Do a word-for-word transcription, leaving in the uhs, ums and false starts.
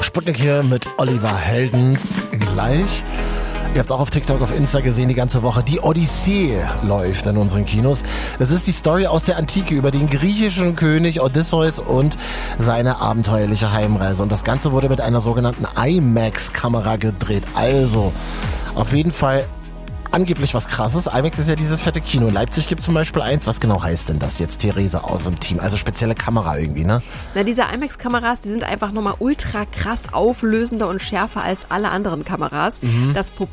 Sputnik hier mit Oliver Heldens gleich. Ihr habt es auch auf TikTok, auf Insta gesehen die ganze Woche. Die Odyssee läuft in unseren Kinos. Das ist die Story aus der Antike über den griechischen König Odysseus und seine abenteuerliche Heimreise. Und das Ganze wurde mit einer sogenannten IMAX-Kamera gedreht. Also, auf jeden Fall angeblich was Krasses. IMAX ist ja dieses fette Kino. In Leipzig gibt es zum Beispiel eins. Was genau heißt denn das jetzt, Theresa, aus dem Team? Also spezielle Kamera irgendwie, ne? Na, diese IMAX-Kameras, die sind einfach nochmal ultra krass auflösender und schärfer als alle anderen Kameras. Mhm. Das